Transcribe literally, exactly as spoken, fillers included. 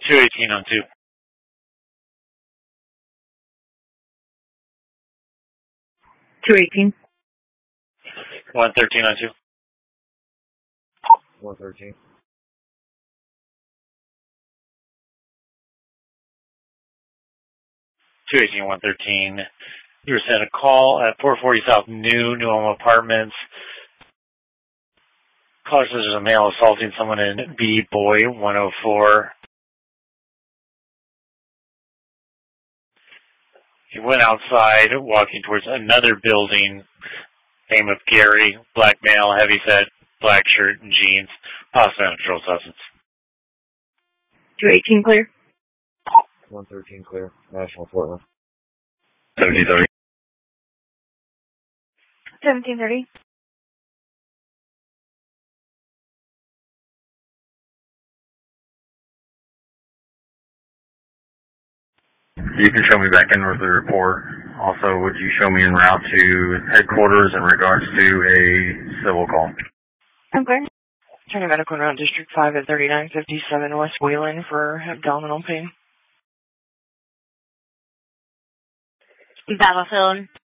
two eighteen on two. two eighteen. one thirteen on two. one thirteen. two eighteen, one thirteen. You were sent a call at four forty South New, New Home Apartments. Caller says there's a male assaulting someone in B Boy one oh four. He went outside, walking towards another building. Name of Gary, black male, heavy set, black shirt and jeans. Possible controlled substance. two eighteen clear. one thirteen clear. National Portland. seventeen thirty. seventeen thirty. You can show me back in with the report. Also, would you show me en route to headquarters in regards to a civil call? Okay. Turning medical around District five at thirty-nine fifty-seven West Wheeling for abdominal pain. Battlefield.